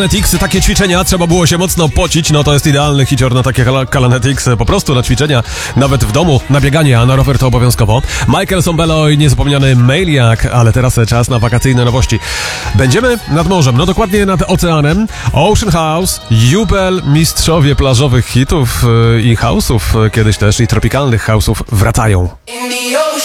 Kalanetics, takie ćwiczenia, trzeba było się mocno pocić, no to jest idealny hicior na takie Kalanetics, po prostu na ćwiczenia, nawet w domu, na bieganie, a na rower to obowiązkowo. Michael Sombello i niezapomniany Mailiak, ale teraz czas na wakacyjne nowości. Będziemy nad morzem, no dokładnie nad oceanem. Ocean House, Jubel, mistrzowie plażowych hitów i house'ów, kiedyś też i tropikalnych house'ów wracają.